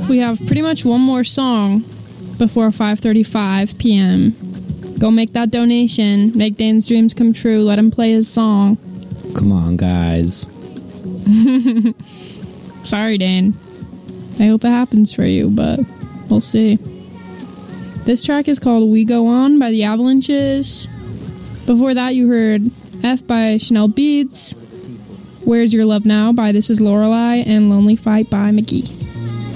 We have pretty much one more song before 5:35 p.m. Go make that donation. Make Dan's dreams come true. Let him play his song. Come on, guys. Sorry, Dan. I hope it happens for you, but we'll see. This track is called We Go On by the Avalanches. Before that, you heard F by Chanel Beats, Where's Your Love Now by This Is Lorelei, and Lonely Fight by McGee.